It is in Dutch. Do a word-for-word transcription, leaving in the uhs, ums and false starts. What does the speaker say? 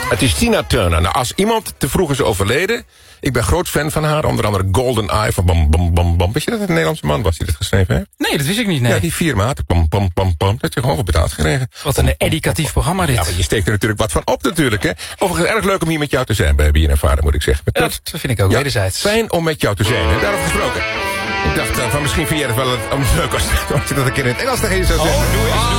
Het is Tina Turner. Nou, als iemand te vroeg is overleden... Ik ben groot fan van haar. Onder andere Golden Eye van Bam Bam Bam Bam. Weet je dat het een Nederlandse man was die dit geschreven heeft? Nee, dat wist ik niet, nee. Ja, die vier maten. Pam Pam Pam Pam. Dat heb je gewoon voor betaald gekregen. Wat een educatief programma dit. Ja, maar je steekt er natuurlijk wat van op natuurlijk, hè. Overigens erg leuk om hier met jou te zijn bij B N N Vara, moet ik zeggen. Ja, dat vind ik ook, ja, wederzijds. Fijn om met jou te zijn, hè. Daarover gesproken. Ik dacht uh, van misschien vind jij het wel een, een leuk als, als je dat een keer in het Engels tegen je zou zeggen. Oh, doe eens.